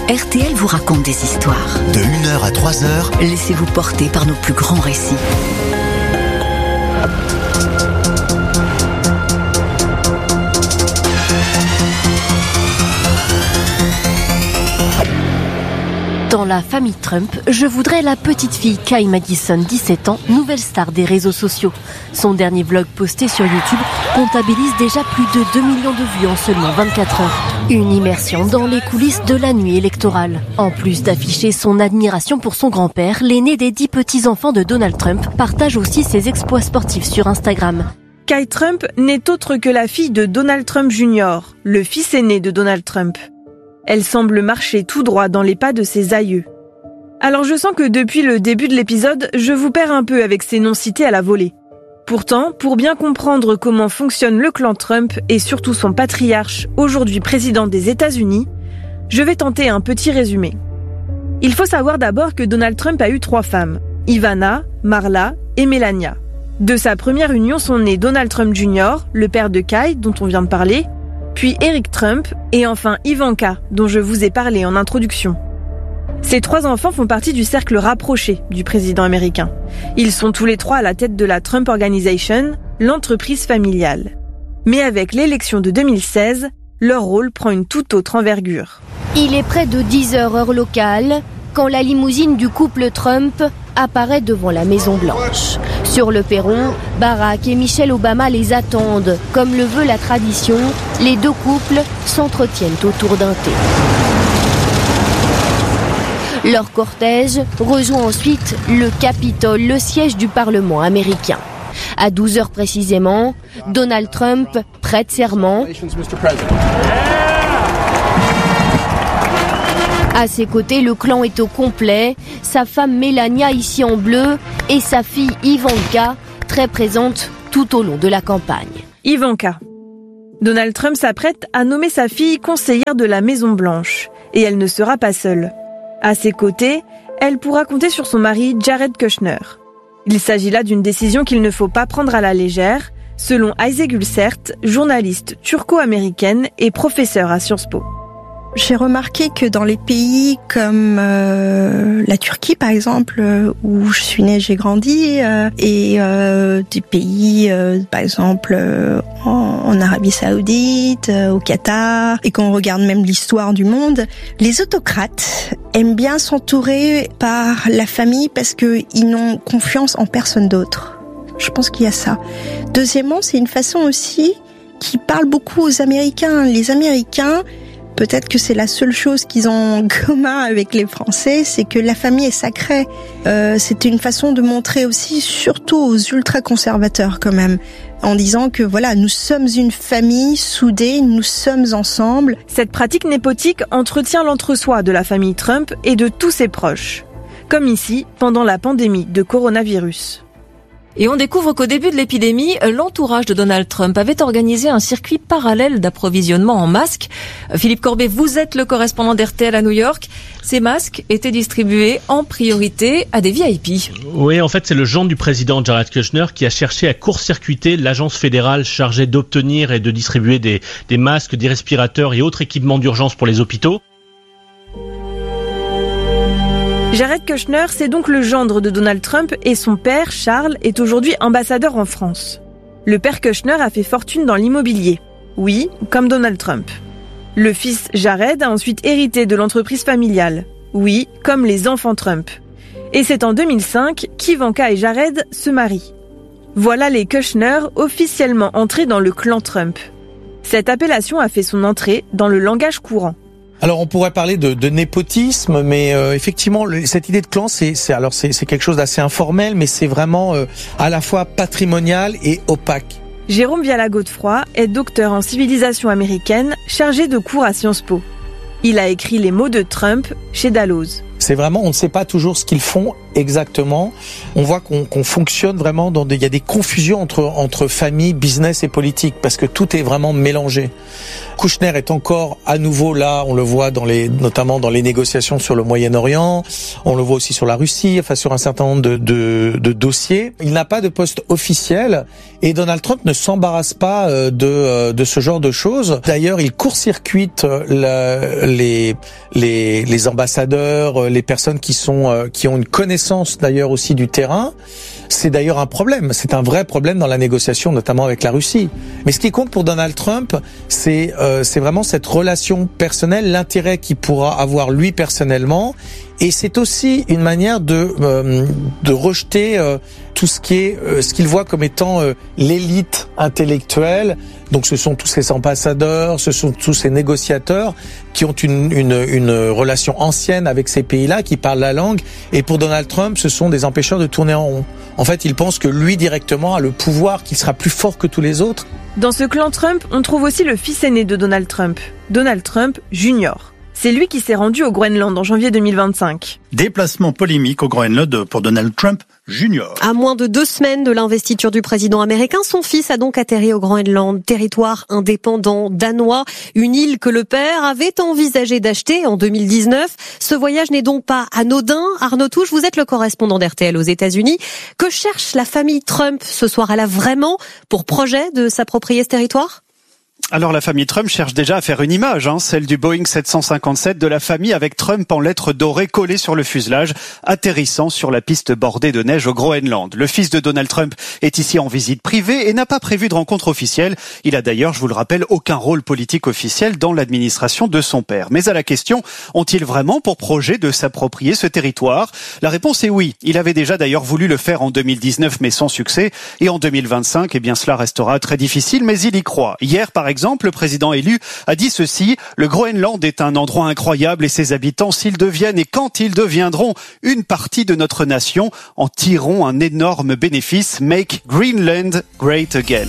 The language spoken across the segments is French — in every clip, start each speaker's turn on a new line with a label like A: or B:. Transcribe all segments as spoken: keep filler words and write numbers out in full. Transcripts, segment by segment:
A: R T L vous raconte des histoires.
B: De une heure à trois heures,
A: laissez-vous porter par nos plus grands récits. Dans la famille Trump, je voudrais la petite fille Kai Madison, dix-sept ans, nouvelle star des réseaux sociaux. Son dernier vlog posté sur YouTube comptabilise déjà plus de deux millions de vues en seulement vingt-quatre heures. Une immersion dans les coulisses de la nuit électorale. En plus d'afficher son admiration pour son grand-père, l'aîné des dix petits-enfants de Donald Trump partage aussi ses exploits sportifs sur Instagram.
C: Kai Trump n'est autre que la fille de Donald Trump junior, le fils aîné de Donald Trump. Elle semble marcher tout droit dans les pas de ses aïeux. Alors je sens que depuis le début de l'épisode, je vous perds un peu avec ces noms cités à la volée. Pourtant, pour bien comprendre comment fonctionne le clan Trump et surtout son patriarche, aujourd'hui président des États-Unis, je vais tenter un petit résumé. Il faut savoir d'abord que Donald Trump a eu trois femmes, Ivana, Marla et Melania. De sa première union sont nés Donald Trump junior, le père de Kai, dont on vient de parler, puis Eric Trump et enfin Ivanka, dont je vous ai parlé en introduction. Ces trois enfants font partie du cercle rapproché du président américain. Ils sont tous les trois à la tête de la Trump Organization, l'entreprise familiale. Mais avec l'élection de deux mille seize, leur rôle prend une toute autre envergure.
D: Il est près de dix heures heure locale quand la limousine du couple Trump apparaît devant la Maison-Blanche. Sur le perron, Barack et Michelle Obama les attendent. Comme le veut la tradition, les deux couples s'entretiennent autour d'un thé. Leur cortège rejoint ensuite le Capitole, le siège du Parlement américain. À douze heures précisément, Donald Trump prête serment. À ses côtés, le clan est au complet. Sa femme Melania, ici en bleu, et sa fille Ivanka, très présente tout au long de la campagne.
C: Ivanka. Donald Trump s'apprête à nommer sa fille conseillère de la Maison-Blanche. Et elle ne sera pas seule. À ses côtés, elle pourra compter sur son mari Jared Kushner. Il s'agit là d'une décision qu'il ne faut pas prendre à la légère, selon Ayse Gülsert, journaliste turco-américaine et professeure à Sciences Po.
E: J'ai remarqué que dans les pays comme euh, la Turquie, par exemple, euh, où je suis née, j'ai grandi, euh, et euh, des pays, euh, par exemple, euh, en, en Arabie Saoudite, euh, au Qatar, et qu'on regarde même l'histoire du monde, les autocrates aiment bien s'entourer par la famille parce qu'ils n'ont confiance en personne d'autre. Je pense qu'il y a ça. Deuxièmement, c'est une façon aussi qui parle beaucoup aux Américains. Les Américains, peut-être que c'est la seule chose qu'ils ont en commun avec les Français, c'est que la famille est sacrée. Euh, c'était une façon de montrer aussi, surtout aux ultra-conservateurs quand même, en disant que voilà, nous sommes une famille soudée, nous sommes ensemble.
C: Cette pratique népotique entretient l'entre-soi de la famille Trump et de tous ses proches, comme ici, pendant la pandémie de coronavirus.
F: Et on découvre qu'au début de l'épidémie, l'entourage de Donald Trump avait organisé un circuit parallèle d'approvisionnement en masques. Philippe Corbet, vous êtes le correspondant d'R T L à New York. Ces masques étaient distribués en priorité à des V I P.
G: Oui, en fait, c'est le gendre du président Jared Kushner qui a cherché à court-circuiter l'agence fédérale chargée d'obtenir et de distribuer des, des masques, des respirateurs et autres équipements d'urgence pour les hôpitaux.
C: Jared Kushner, c'est donc le gendre de Donald Trump et son père, Charles, est aujourd'hui ambassadeur en France. Le père Kushner a fait fortune dans l'immobilier. Oui, comme Donald Trump. Le fils Jared a ensuite hérité de l'entreprise familiale. Oui, comme les enfants Trump. Et c'est en deux mille cinq qu'Ivanka et Jared se marient. Voilà les Kushner officiellement entrés dans le clan Trump. Cette appellation a fait son entrée dans le langage courant.
H: Alors on pourrait parler de, de népotisme, mais euh, effectivement le, cette idée de clan, c'est, c'est alors c'est, c'est quelque chose d'assez informel, mais c'est vraiment euh, à la fois patrimonial et opaque.
C: Jérôme Viala-Godefroy est docteur en civilisation américaine, chargé de cours à Sciences Po. Il a écrit Les mots de Trump chez Dalloz.
H: C'est vraiment, on ne sait pas toujours ce qu'ils font exactement. On voit qu'on, qu'on fonctionne vraiment dans des, il y a des confusions entre entre famille, business et politique parce que tout est vraiment mélangé. Kouchner est encore à nouveau là, on le voit dans les, notamment dans les négociations sur le Moyen-Orient. On le voit aussi sur la Russie, enfin sur un certain nombre de, de, de dossiers. Il n'a pas de poste officiel et Donald Trump ne s'embarrasse pas de, de ce genre de choses. D'ailleurs, il court-circuite la, les, les, les ambassadeurs, les personnes qui sont, qui ont une connaissance d'ailleurs aussi du terrain. C'est d'ailleurs un problème. C'est un vrai problème dans la négociation, notamment avec la Russie. Mais ce qui compte pour Donald Trump, c'est euh, c'est vraiment cette relation personnelle, l'intérêt qu'il pourra avoir lui personnellement. Et c'est aussi une manière de euh, de rejeter euh, tout ce qui est euh, ce qu'il voit comme étant euh, l'élite intellectuelle. Donc ce sont tous ces ambassadeurs, ce sont tous ces négociateurs qui ont une une une relation ancienne avec ces pays-là, qui parlent la langue. Et pour Donald Trump, ce sont des empêcheurs de tourner en rond. En fait, il pense que lui directement a le pouvoir, qu'il sera plus fort que tous les autres.
C: Dans ce clan Trump, on trouve aussi le fils aîné de Donald Trump, Donald Trump junior C'est lui qui s'est rendu au Groenland en janvier deux mille vingt-cinq.
B: Déplacement polémique au Groenland pour Donald Trump junior
I: À moins de deux semaines de l'investiture du président américain, son fils a donc atterri au Groenland, territoire indépendant danois, une île que le père avait envisagé d'acheter en deux mille dix-neuf. Ce voyage n'est donc pas anodin. Arnaud Touche, vous êtes le correspondant d'R T L aux États-Unis. Que cherche la famille Trump ce soir? Elle a vraiment pour projet de s'approprier ce territoire?
J: Alors la famille Trump cherche déjà à faire une image, hein, celle du Boeing sept cent cinquante-sept de la famille avec Trump en lettres dorées collées sur le fuselage, atterrissant sur la piste bordée de neige au Groenland. Le fils de Donald Trump est ici en visite privée et n'a pas prévu de rencontre officielle. Il a d'ailleurs, je vous le rappelle, aucun rôle politique officiel dans l'administration de son père. Mais à la question, ont-ils vraiment pour projet de s'approprier ce territoire? La réponse est oui. Il avait déjà d'ailleurs voulu le faire en deux mille dix-neuf, mais sans succès. Et en deux mille vingt-cinq, eh bien cela restera très difficile, mais il y croit. Hier, par exemple, exemple, le président élu a dit ceci: le Groenland est un endroit incroyable et ses habitants, s'ils deviennent et quand ils deviendront une partie de notre nation, en tireront un énorme bénéfice. Make Greenland great again.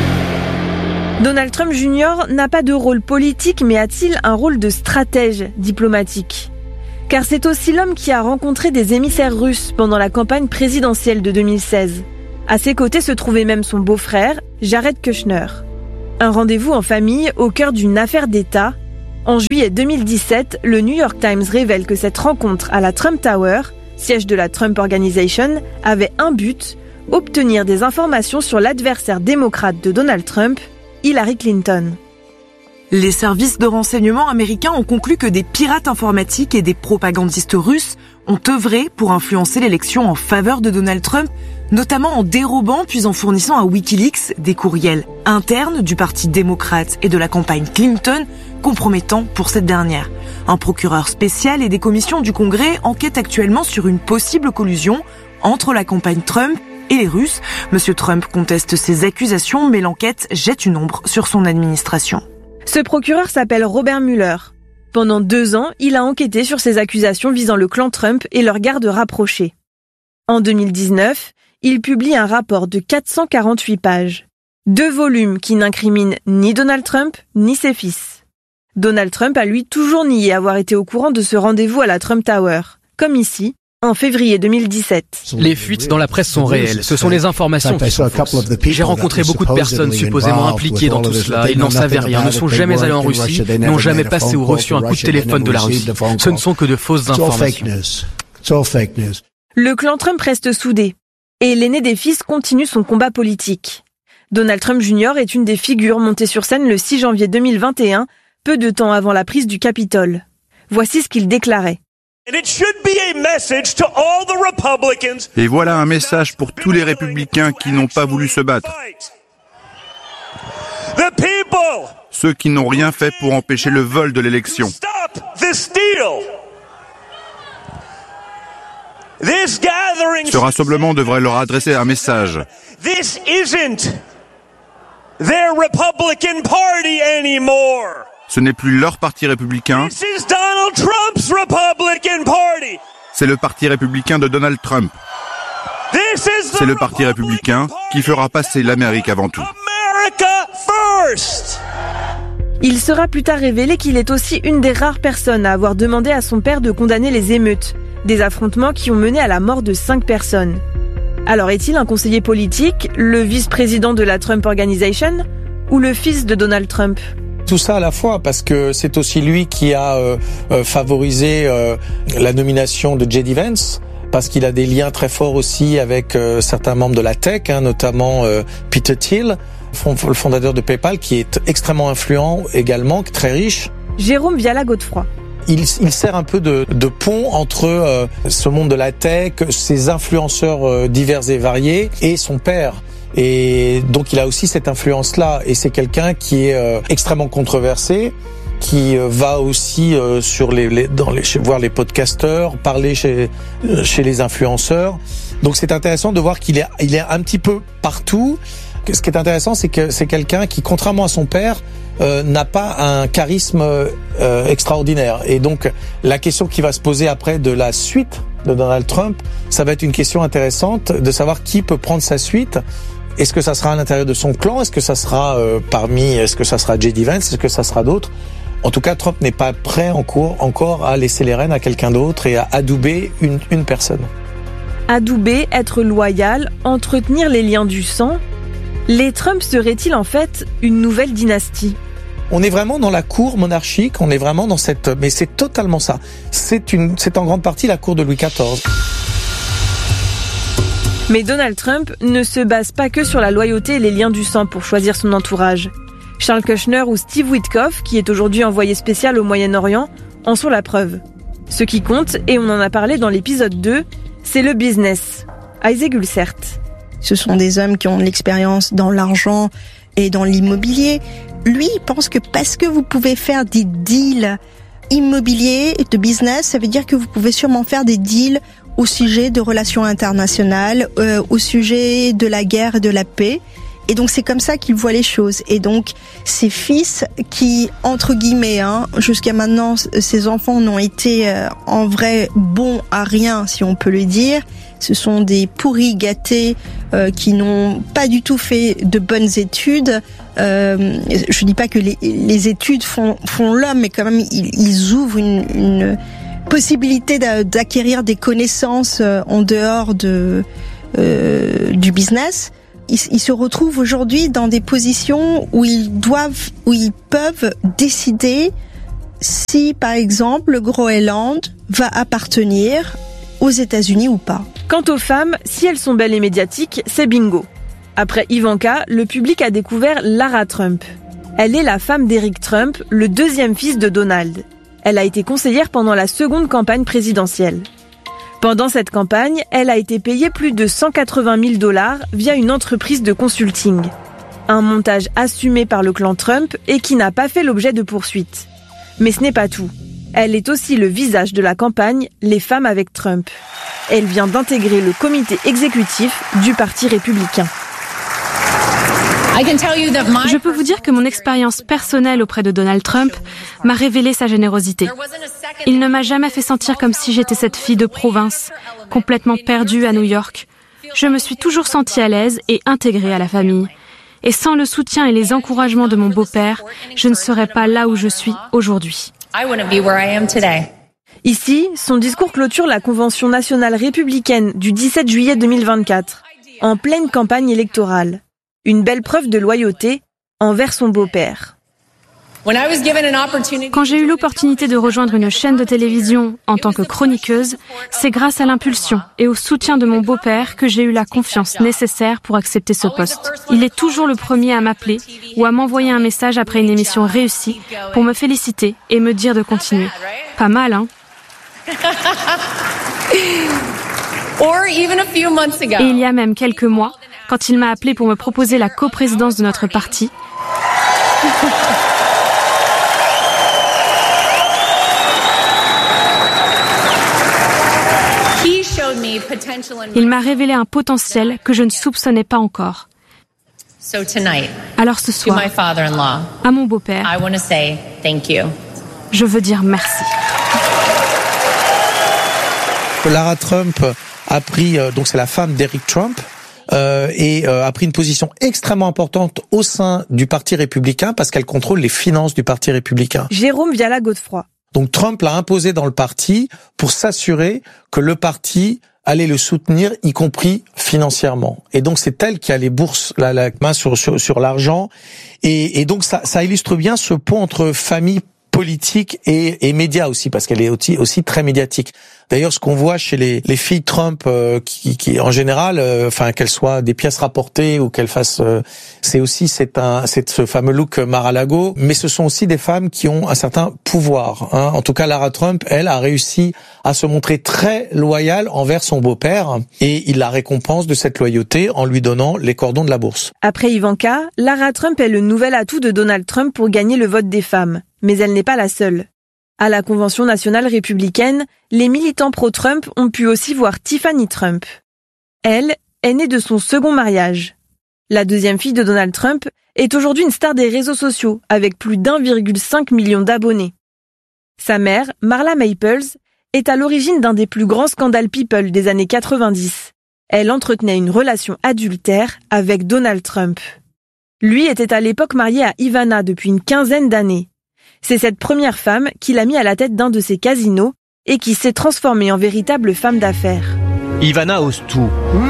C: Donald Trump junior n'a pas de rôle politique, mais a-t-il un rôle de stratège diplomatique? Car c'est aussi l'homme qui a rencontré des émissaires russes pendant la campagne présidentielle de deux mille seize. À ses côtés se trouvait même son beau-frère, Jared Kushner. Un rendez-vous en famille au cœur d'une affaire d'État. En juillet deux mille dix-sept, le New York Times révèle que cette rencontre à la Trump Tower, siège de la Trump Organization, avait un but: obtenir des informations sur l'adversaire démocrate de Donald Trump, Hillary Clinton.
K: Les services de renseignement américains ont conclu que des pirates informatiques et des propagandistes russes ont œuvré pour influencer l'élection en faveur de Donald Trump, notamment en dérobant puis en fournissant à Wikileaks des courriels internes du Parti démocrate et de la campagne Clinton, compromettant pour cette dernière. Un procureur spécial et des commissions du Congrès enquêtent actuellement sur une possible collusion entre la campagne Trump et les Russes. Monsieur Trump conteste ces accusations, mais l'enquête jette une ombre sur son administration.
C: Ce procureur s'appelle Robert Mueller. Pendant deux ans, il a enquêté sur ces accusations visant le clan Trump et leurs gardes rapprochés. En deux mille dix-neuf, il publie un rapport de quatre cent quarante-huit pages. Deux volumes qui n'incriminent ni Donald Trump, ni ses fils. Donald Trump a lui toujours nié avoir été au courant de ce rendez-vous à la Trump Tower, comme ici, en février deux mille dix-sept.
L: Les fuites dans la presse sont réelles, ce sont les informations qui sont fausses. J'ai rencontré beaucoup de personnes supposément impliquées dans tout cela, ils n'en savaient rien, ne sont jamais allés en Russie, n'ont jamais passé ou reçu un coup de téléphone de la Russie. Ce ne sont que de fausses informations.
C: Le clan Trump reste soudé, et l'aîné des fils continue son combat politique. Donald Trump junior est une des figures montées sur scène le six janvier deux mille vingt et un, peu de temps avant la prise du Capitole. Voici ce qu'il déclarait.
M: Et voilà un message pour tous les républicains qui n'ont pas voulu se battre. Ceux qui n'ont rien fait pour empêcher le vol de l'élection. Ce rassemblement devrait leur adresser un message. Ce n'est plus leur parti républicain. C'est le parti républicain de Donald Trump. C'est le parti républicain qui fera passer l'Amérique avant tout.
C: Il sera plus tard révélé qu'il est aussi une des rares personnes à avoir demandé à son père de condamner les émeutes, des affrontements qui ont mené à la mort de cinq personnes. Alors est-il un conseiller politique, le vice-président de la Trump Organization ou le fils de Donald Trump ?
H: Tout ça à la fois, parce que c'est aussi lui qui a euh, euh, favorisé euh, la nomination de J D Vance, parce qu'il a des liens très forts aussi avec euh, certains membres de la tech, hein, notamment euh, Peter Thiel, le fondateur de PayPal, qui est extrêmement influent également, très riche.
C: Jérôme Viala-Godefroy.
H: Il, il sert un peu de, de pont entre euh, ce monde de la tech, ses influenceurs euh, divers et variés, et son père. Et donc il a aussi cette influence-là, et c'est quelqu'un qui est euh, extrêmement controversé, qui euh, va aussi euh, sur les, les dans les chez, voir les podcasteurs, parler chez euh, chez les influenceurs. Donc c'est intéressant de voir qu'il est il est un petit peu partout. Ce qui est intéressant, c'est que c'est quelqu'un qui, contrairement à son père, euh, n'a pas un charisme euh, extraordinaire. Et donc, la question qui va se poser après de la suite de Donald Trump, ça va être une question intéressante de savoir qui peut prendre sa suite. Est-ce que ça sera à l'intérieur de son clan ? Est-ce que ça sera euh, parmi, est-ce que ça sera J D Vance ? Est-ce que ça sera d'autres ? En tout cas, Trump n'est pas prêt en cours, encore à laisser les rênes à quelqu'un d'autre et à adouber une, une personne.
C: Adouber, être loyal, entretenir les liens du sang. Les Trump seraient-ils en fait une nouvelle dynastie ?
H: On est vraiment dans la cour monarchique, on est vraiment dans cette... Mais c'est totalement ça. C'est, une, c'est en grande partie la cour de Louis quatorze.
C: Mais Donald Trump ne se base pas que sur la loyauté et les liens du sang pour choisir son entourage. Charles Kushner ou Steve Witkoff, qui est aujourd'hui envoyé spécial au Moyen-Orient, en sont la preuve. Ce qui compte, et on en a parlé dans l'épisode deux, c'est le business. Isaac Ulcert.
E: Ce sont des hommes qui ont de l'expérience dans l'argent et dans l'immobilier. Lui, il pense que parce que vous pouvez faire des deals immobiliers, de business, ça veut dire que vous pouvez sûrement faire des deals au sujet de relations internationales, euh, au sujet de la guerre et de la paix. Et donc c'est comme ça qu'il voit les choses. Et donc ses fils qui, entre guillemets, hein, jusqu'à maintenant, ses enfants n'ont été euh, en vrai bons à rien, si on peut le dire. Ce sont des pourris gâtés euh, qui n'ont pas du tout fait de bonnes études. Euh, je dis pas que les, les études font, font l'homme, mais quand même ils, ils ouvrent une, une possibilité d'acquérir des connaissances en dehors de euh, du business. Ils, ils se retrouvent aujourd'hui dans des positions où ils doivent, où ils peuvent décider si, par exemple, le Groenland va appartenir aux États-Unis ou pas.
C: Quant aux femmes, si elles sont belles et médiatiques, c'est bingo. Après Ivanka, le public a découvert Lara Trump. Elle est la femme d'Eric Trump, le deuxième fils de Donald. Elle a été conseillère pendant la seconde campagne présidentielle. Pendant cette campagne, elle a été payée plus de cent quatre-vingt mille dollars via une entreprise de consulting. Un montage assumé par le clan Trump et qui n'a pas fait l'objet de poursuites. Mais ce n'est pas tout. Elle est aussi le visage de la campagne Les femmes avec Trump. Elle vient d'intégrer le comité exécutif du Parti républicain.
N: Je peux vous dire que mon expérience personnelle auprès de Donald Trump m'a révélé sa générosité. Il ne m'a jamais fait sentir comme si j'étais cette fille de province, complètement perdue à New York. Je me suis toujours sentie à l'aise et intégrée à la famille. Et sans le soutien et les encouragements de mon beau-père, je ne serais pas là où je suis aujourd'hui.
C: Ici, son discours clôture la convention nationale républicaine du dix-sept juillet deux mille vingt-quatre, en pleine campagne électorale. Une belle preuve de loyauté envers son beau-père.
N: Quand j'ai eu l'opportunité de rejoindre une chaîne de télévision en tant que chroniqueuse, c'est grâce à l'impulsion et au soutien de mon beau-père que j'ai eu la confiance nécessaire pour accepter ce poste. Il est toujours le premier à m'appeler ou à m'envoyer un message après une émission réussie pour me féliciter et me dire de continuer. Pas mal, hein? Et il y a même quelques mois, quand il m'a appelé pour me proposer la coprésidence de notre parti, il m'a révélé un potentiel que je ne soupçonnais pas encore. Alors ce soir, à mon beau-père, je veux dire merci.
H: Lara Trump a pris, donc c'est la femme d'Eric Trump, euh, et euh, a pris une position extrêmement importante au sein du Parti républicain parce qu'elle contrôle les finances du Parti républicain.
C: Jérôme Viala-Godefroy.
H: Donc Trump l'a imposé dans le parti pour s'assurer que le parti allait le soutenir, y compris financièrement. Et donc c'est elle qui a les bourses, la, la main sur, sur, sur l'argent. Et, et donc ça, ça illustre bien ce pont entre famille politique et, et médias aussi, parce qu'elle est aussi, aussi très médiatique. D'ailleurs, ce qu'on voit chez les, les filles Trump, euh, qui, qui en général, euh, enfin qu'elles soient des pièces rapportées ou qu'elles fassent, euh, c'est aussi c'est un, c'est ce fameux look Mar-a-Lago, mais ce sont aussi des femmes qui ont un certain pouvoir. Hein. En tout cas, Lara Trump, elle a réussi à se montrer très loyale envers son beau-père, et il la récompense de cette loyauté en lui donnant les cordons de la bourse.
C: Après Ivanka, Lara Trump est le nouvel atout de Donald Trump pour gagner le vote des femmes. Mais elle n'est pas la seule. À la Convention nationale républicaine, les militants pro-Trump ont pu aussi voir Tiffany Trump. Elle est née de son second mariage. La deuxième fille de Donald Trump est aujourd'hui une star des réseaux sociaux avec plus d'un virgule cinq million d'abonnés. Sa mère, Marla Maples, est à l'origine d'un des plus grands scandales People des années quatre-vingt-dix. Elle entretenait une relation adultère avec Donald Trump. Lui était à l'époque marié à Ivana depuis une quinzaine d'années. C'est cette première femme qui l'a mis à la tête d'un de ses casinos et qui s'est transformée en véritable femme d'affaires.
O: Ivana ose tout,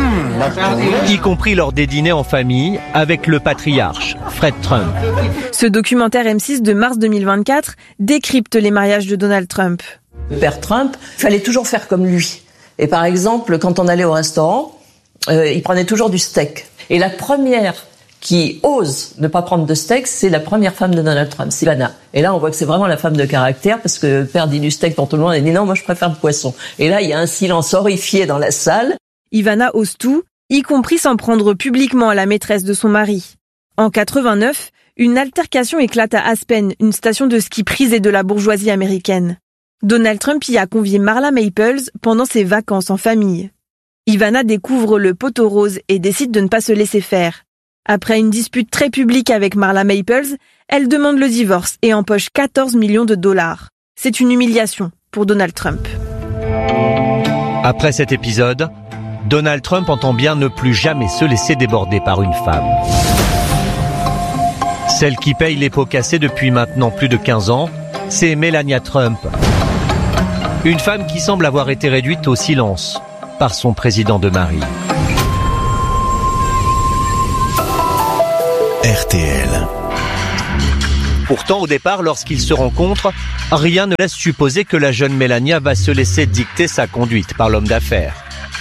O: mmh, y compris lors des dîners en famille avec le patriarche, Fred Trump.
C: Ce documentaire M six de mars deux mille vingt-quatre décrypte les mariages de Donald Trump.
P: Le père Trump, il fallait toujours faire comme lui. Et par exemple, quand on allait au restaurant, euh, il prenait toujours du steak. Et la première qui ose ne pas prendre de steak, c'est la première femme de Donald Trump, c'est Ivana. Et là, on voit que c'est vraiment la femme de caractère, parce que le père dit du steak pour tout le monde, et dit non, moi je préfère le poisson. Et là, il y a un silence horrifié dans la salle.
C: Ivana ose tout, y compris s'en prendre publiquement à la maîtresse de son mari. En quatre-vingt-neuf, une altercation éclate à Aspen, une station de ski prisée de la bourgeoisie américaine. Donald Trump y a convié Marla Maples pendant ses vacances en famille. Ivana découvre le poteau rose et décide de ne pas se laisser faire. Après une dispute très publique avec Marla Maples, elle demande le divorce et empoche quatorze millions de dollars. C'est une humiliation pour Donald Trump.
O: Après cet épisode, Donald Trump entend bien ne plus jamais se laisser déborder par une femme. Celle qui paye les pots cassés depuis maintenant plus de quinze ans, c'est Melania Trump. Une femme qui semble avoir été réduite au silence par son président de mari. R T L. Pourtant, au départ, lorsqu'ils se rencontrent, rien ne laisse supposer que la jeune Melania va se laisser dicter sa conduite par l'homme d'affaires.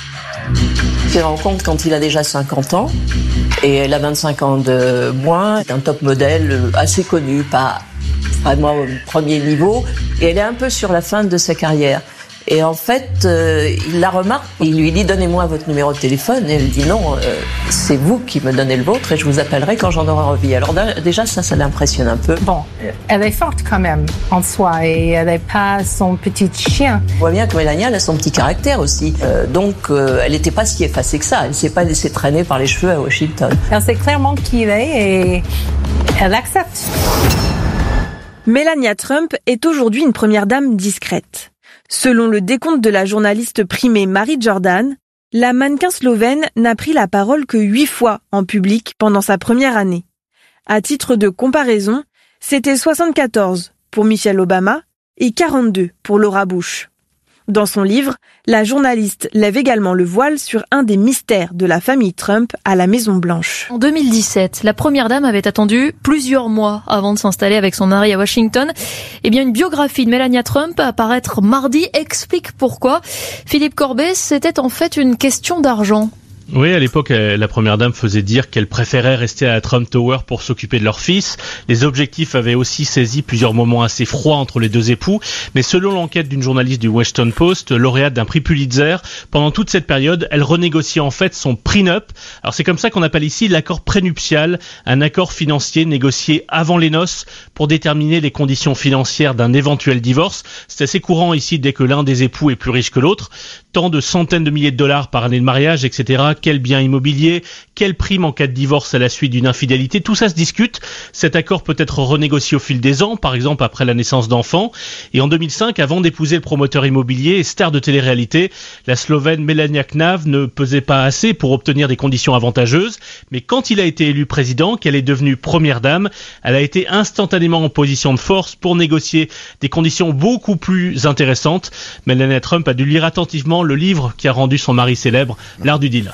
P: Il se rencontre quand il a déjà cinquante ans et elle a vingt-cinq ans de moins. C'est un top modèle assez connu, pas vraiment au premier niveau, et elle est un peu sur la fin de sa carrière. Et en fait, euh, il la remarque, il lui dit « Donnez-moi votre numéro de téléphone ». Et elle dit « Non, euh, c'est vous qui me donnez le vôtre et je vous appellerai quand j'en aurai envie ». Alors déjà, ça, ça l'impressionne un peu.
Q: Bon, elle est forte quand même en soi et elle n'est pas son petit chien.
P: On voit bien que Melania, elle a son petit caractère aussi. Euh, donc, euh, elle n'était pas si effacée que ça. Elle ne s'est pas laissée traîner par les cheveux à Washington.
Q: Elle sait clairement qui il est et elle accepte.
C: Melania Trump est aujourd'hui une première dame discrète. Selon le décompte de la journaliste primée Marie Jordan, la mannequin slovène n'a pris la parole que huit fois en public pendant sa première année. À titre de comparaison, c'était soixante-quatorze pour Michelle Obama et quarante-deux pour Laura Bush. Dans son livre, la journaliste lève également le voile sur un des mystères de la famille Trump à la Maison-Blanche.
R: En deux mille dix-sept, la première dame avait attendu plusieurs mois avant de s'installer avec son mari à Washington. Eh bien, une biographie de Melania Trump à paraître mardi explique pourquoi. Philippe Corbet, c'était en fait une question d'argent.
G: Oui, à l'époque, la première dame faisait dire qu'elle préférait rester à Trump Tower pour s'occuper de leur fils. Les objectifs avaient aussi saisi plusieurs moments assez froids entre les deux époux. Mais selon l'enquête d'une journaliste du Washington Post, lauréate d'un prix Pulitzer, pendant toute cette période, elle renégociait en fait son prenup. Alors c'est comme ça qu'on appelle ici l'accord prénuptial, un accord financier négocié avant les noces pour déterminer les conditions financières d'un éventuel divorce. C'est assez courant ici dès que l'un des époux est plus riche que l'autre. Tant de centaines de milliers de dollars par année de mariage, et cetera, quel bien immobilier, quelle prime en cas de divorce à la suite d'une infidélité, tout ça se discute. Cet accord peut être renégocié au fil des ans, par exemple après la naissance d'enfants. Et en deux mille cinq, avant d'épouser le promoteur immobilier et star de télé-réalité, la Slovène Melania Knaf ne pesait pas assez pour obtenir des conditions avantageuses. Mais quand il a été élu président, qu'elle est devenue première dame, elle a été instantanément en position de force pour négocier des conditions beaucoup plus intéressantes. Melania Trump a dû lire attentivement le livre qui a rendu son mari célèbre, L'Art du Deal.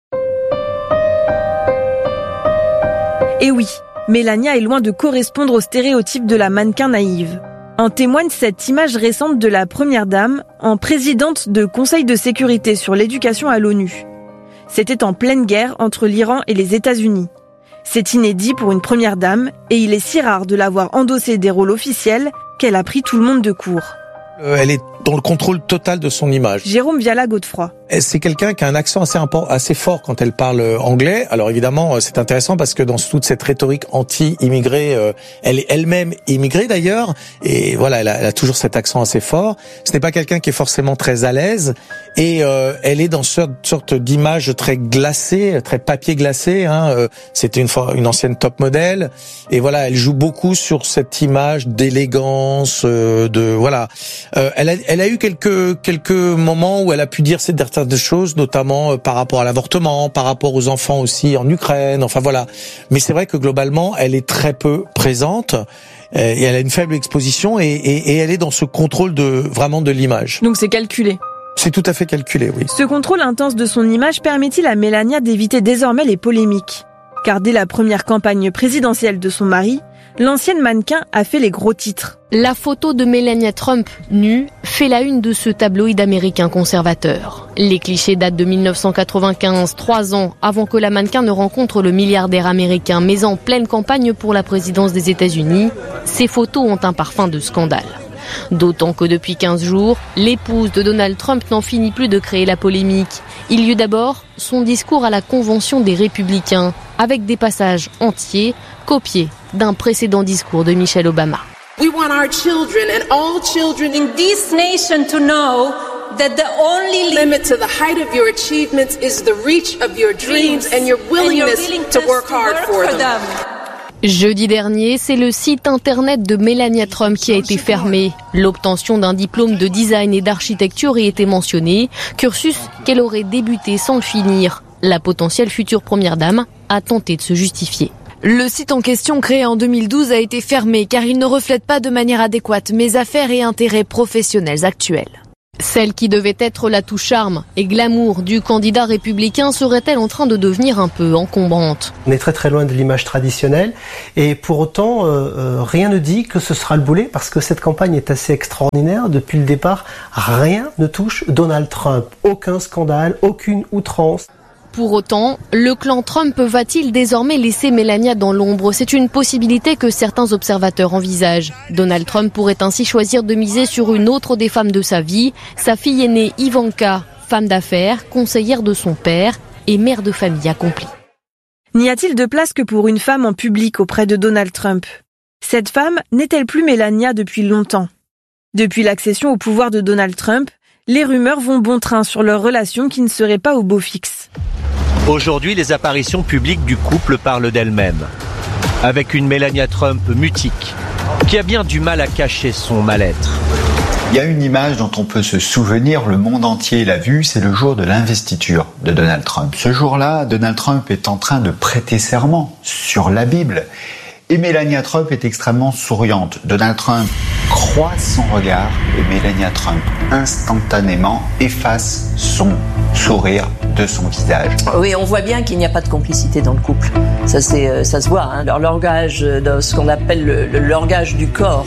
C: Et oui, Melania est loin de correspondre au stéréotype de la mannequin naïve. En témoigne cette image récente de la première dame en présidente de Conseil de sécurité sur l'éducation à l'ONU. C'était en pleine guerre entre l'Iran et les États-Unis. C'est inédit pour une première dame et il est si rare de l'avoir endossé des rôles officiels qu'elle a pris tout le monde de court.
H: Euh, elle est dans le contrôle total de son image.
C: Jérôme Viala-Godefroy.
H: C'est quelqu'un qui a un accent assez important, assez fort quand elle parle anglais. Alors évidemment, c'est intéressant parce que dans toute cette rhétorique anti-immigrée, euh, elle est elle-même immigrée d'ailleurs, et voilà, elle a, elle a toujours cet accent assez fort. Ce n'est pas quelqu'un qui est forcément très à l'aise, et euh, elle est dans cette sorte d'image très glacée, très papier glacé. Hein. Euh, C'était une, une ancienne top modèle, et voilà, elle joue beaucoup sur cette image d'élégance, euh, de voilà. Euh, elle a, elle a eu quelques quelques moments où elle a pu dire certaines choses, notamment euh, par rapport à l'avortement, par rapport aux enfants aussi en Ukraine. Enfin voilà. Mais c'est vrai que globalement, elle est très peu présente euh, et elle a une faible exposition et, et, et elle est dans ce contrôle de vraiment de l'image.
C: Donc c'est calculé.
H: C'est tout à fait calculé, oui.
C: Ce contrôle intense de son image permet-il à Melania d'éviter désormais les polémiques ? Car dès la première campagne présidentielle de son mari, l'ancienne mannequin a fait les gros titres.
D: La photo de Melania Trump, nue, fait la une de ce tabloïd américain conservateur. Les clichés datent de mille neuf cent quatre-vingt-quinze, trois ans avant que la mannequin ne rencontre le milliardaire américain, mais en pleine campagne pour la présidence des États-Unis. Ces photos ont un parfum de scandale. D'autant que depuis quinze jours, l'épouse de Donald Trump n'en finit plus de créer la polémique. Il y eut d'abord son discours à la Convention des Républicains, avec des passages entiers copiés d'un précédent discours de Michelle Obama.
S: We want our children and all children in this nation to know that the only limit to the height of your achievements is the reach of your dreams and your willingness to work hard for them.
D: Jeudi dernier, c'est le site internet de Melania Trump qui a été fermé. L'obtention d'un diplôme de design et d'architecture y était mentionnée, cursus qu'elle aurait débuté sans le finir. La potentielle future première dame a tenté de se justifier.
T: Le site en question, créé en deux mille douze, a été fermé car il ne reflète pas de manière adéquate mes affaires et intérêts professionnels actuels.
D: Celle qui devait être la touche charme et glamour du candidat républicain serait-elle en train de devenir un peu encombrante ?
U: On est très très loin de l'image traditionnelle et pour autant euh, euh, rien ne dit que ce sera le boulet parce que cette campagne est assez extraordinaire. Depuis le départ, rien ne touche Donald Trump. Aucun scandale, aucune outrance.
D: Pour autant, le clan Trump va-t-il désormais laisser Melania dans l'ombre ? C'est une possibilité que certains observateurs envisagent. Donald Trump pourrait ainsi choisir de miser sur une autre des femmes de sa vie, sa fille aînée Ivanka, femme d'affaires, conseillère de son père et mère de famille accomplie.
C: N'y a-t-il de place que pour une femme en public auprès de Donald Trump ? Cette femme n'est-elle plus Melania depuis longtemps ? Depuis l'accession au pouvoir de Donald Trump, les rumeurs vont bon train sur leur relation qui ne serait pas au beau fixe.
O: Aujourd'hui, les apparitions publiques du couple parlent d'elles-mêmes. Avec une Melania Trump mutique, qui a bien du mal à cacher son mal-être.
V: Il y a une image dont on peut se souvenir, le monde entier l'a vue, c'est le jour de l'investiture de Donald Trump. Ce jour-là, Donald Trump est en train de prêter serment sur la Bible. Et Melania Trump est extrêmement souriante. Donald Trump croise son regard et Melania Trump instantanément efface son sourire de son visage.
P: Oui, on voit bien qu'il n'y a pas de complicité dans le couple. Ça, c'est, ça se voit, hein, leur langage, ce qu'on appelle le, le langage du corps.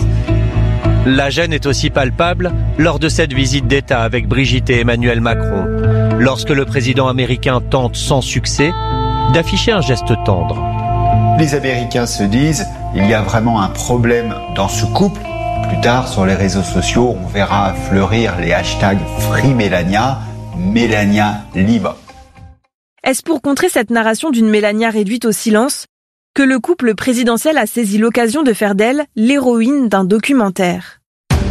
O: La gêne est aussi palpable lors de cette visite d'État avec Brigitte et Emmanuel Macron, lorsque le président américain tente sans succès d'afficher un geste tendre.
V: Les Américains se disent, il y a vraiment un problème dans ce couple. Plus tard, sur les réseaux sociaux, on verra fleurir les hashtags Free Melania, Melania libre.
C: Est-ce pour contrer cette narration d'une Melania réduite au silence que le couple présidentiel a saisi l'occasion de faire d'elle l'héroïne d'un documentaire ?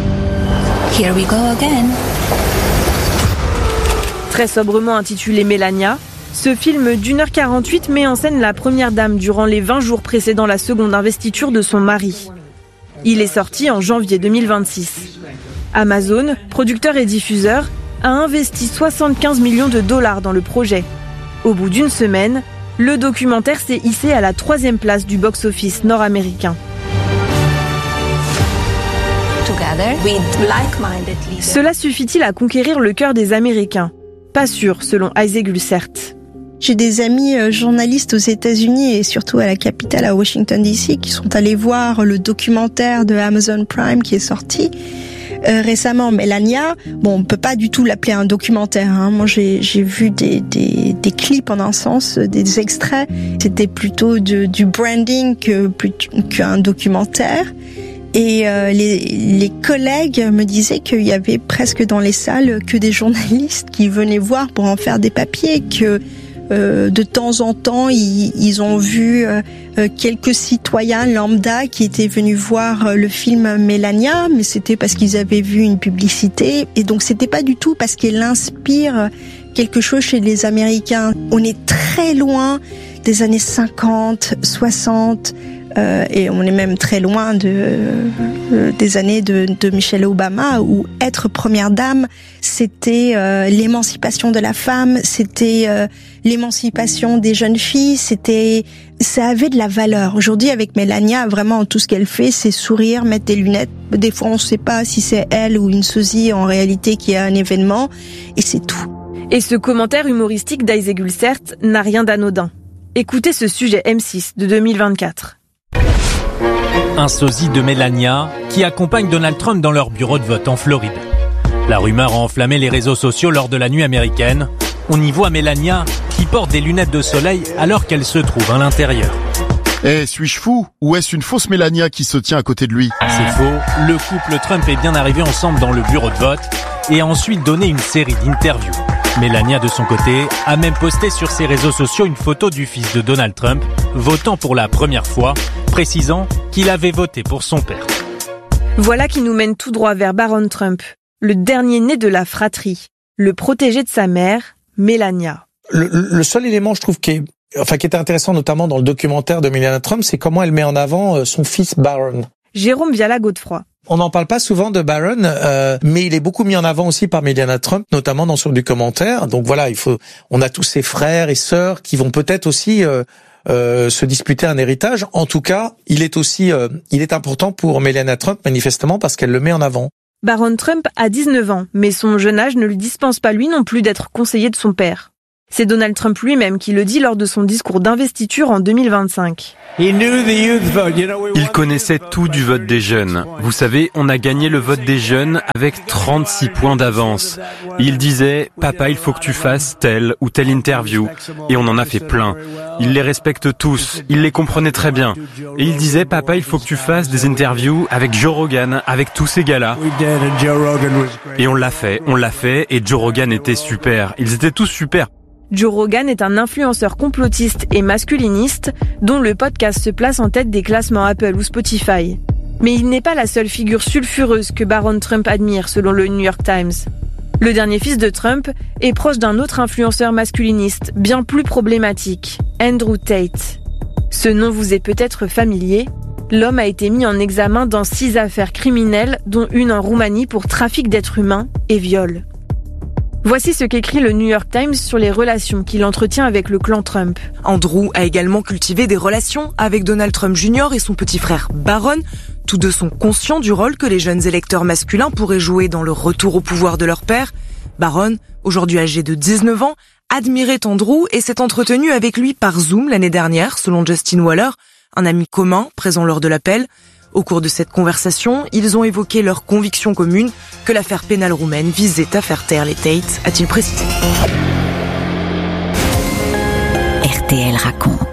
W: Here we go again.
C: Très sobrement intitulé Melania, Ce film d'une heure quarante-huit met en scène la première dame durant les vingt jours précédant la seconde investiture de son mari. Il est sorti en janvier deux mille vingt-six. Amazon, producteur et diffuseur, a investi soixante-quinze millions de dollars dans le projet. Au bout d'une semaine, le documentaire s'est hissé à la troisième place du box-office nord-américain. Cela suffit-il à conquérir le cœur des Américains ? Pas sûr, selon Isaac Gulsert.
E: J'ai des amis journalistes aux États-Unis et surtout à la capitale, à Washington D C, qui sont allés voir le documentaire de Amazon Prime qui est sorti euh, récemment, Melania. Bon, on peut pas du tout l'appeler un documentaire. Hein. Moi, j'ai, j'ai vu des, des, des clips en un sens, des extraits. C'était plutôt de, du branding que qu'un documentaire. Et euh, les, les collègues me disaient qu'il y avait presque dans les salles que des journalistes qui venaient voir pour en faire des papiers, que euh, de temps en temps ils, ils ont vu euh, quelques citoyens lambda qui étaient venus voir le film Melania, mais c'était parce qu'ils avaient vu une publicité, et donc c'était pas du tout parce qu'elle inspire quelque chose chez les Américains. On est très loin des années cinquante, soixante. Euh, et on est même très loin de, euh, des années de, de Michelle Obama, où être première dame, c'était euh, l'émancipation de la femme, c'était euh, l'émancipation des jeunes filles, c'était, ça avait de la valeur. Aujourd'hui, avec Melania, vraiment tout ce qu'elle fait, c'est sourire, mettre des lunettes. Des fois, on ne sait pas si c'est elle ou une sosie en réalité qui a un événement, et c'est tout.
C: Et ce commentaire humoristique d'Isaac Gulsert n'a rien d'anodin. Écoutez ce sujet M six de deux mille vingt-quatre.
A: Un sosie de Melania qui accompagne Donald Trump dans leur bureau de vote en Floride. La rumeur a enflammé les réseaux sociaux lors de la nuit américaine. On y voit Melania qui porte des lunettes de soleil alors qu'elle se trouve à l'intérieur.
M: Eh, suis-je fou? Ou est-ce une fausse Melania qui se tient à côté de lui?
A: C'est faux. Le couple Trump est bien arrivé ensemble dans le bureau de vote et a ensuite donné une série d'interviews. Melania, de son côté, a même posté sur ses réseaux sociaux une photo du fils de Donald Trump, votant pour la première fois, précisant qu'il avait voté pour son père.
C: Voilà qui nous mène tout droit vers Baron Trump, le dernier né de la fratrie, le protégé de sa mère, Melania.
H: Le, le seul élément, je trouve, qui est, enfin, qui était intéressant, notamment dans le documentaire de Melania Trump, c'est comment elle met en avant son fils Baron.
C: Jérôme Viala-Godefroy.
H: On n'en parle pas souvent de Baron, euh, mais il est beaucoup mis en avant aussi par Melania Trump, notamment dans son documentaire. Donc voilà, il faut, on a tous ses frères et sœurs qui vont peut-être aussi euh, euh, se disputer un héritage. En tout cas, il est aussi, euh, il est important pour Melania Trump manifestement parce qu'elle le met en avant.
C: Baron Trump a dix-neuf ans, mais son jeune âge ne lui dispense pas lui non plus d'être conseiller de son père. C'est Donald Trump lui-même qui le dit lors de son discours d'investiture en deux mille vingt-cinq.
B: Il connaissait tout du vote des jeunes. Vous savez, on a gagné le vote des jeunes avec trente-six points d'avance. Il disait, papa, il faut que tu fasses telle ou telle interview. Et on en a fait plein. Il les respecte tous. Il les comprenait très bien. Et il disait, papa, il faut que tu fasses des interviews avec Joe Rogan, avec tous ces gars-là. Et on l'a fait, on l'a fait, et Joe Rogan était super. Ils étaient tous super.
C: Joe Rogan est un influenceur complotiste et masculiniste dont le podcast se place en tête des classements Apple ou Spotify. Mais il n'est pas la seule figure sulfureuse que Baron Trump admire selon le New York Times. Le dernier fils de Trump est proche d'un autre influenceur masculiniste bien plus problématique, Andrew Tate. Ce nom vous est peut-être familier. L'homme a été mis en examen dans six affaires criminelles, dont une en Roumanie pour trafic d'êtres humains et viol. Voici ce qu'écrit le New York Times sur les relations qu'il entretient avec le clan Trump.
K: Andrew a également cultivé des relations avec Donald Trump junior et son petit frère Baron. Tous deux sont conscients du rôle que les jeunes électeurs masculins pourraient jouer dans le retour au pouvoir de leur père. Baron, aujourd'hui âgé de dix-neuf ans, admirait Andrew et s'est entretenu avec lui par Zoom l'année dernière, selon Justin Waller, un ami commun présent lors de l'appel. Au cours de cette conversation, ils ont évoqué leur conviction commune que l'affaire pénale roumaine visait à faire taire les Tate, a-t-il précisé.
F: R T L raconte.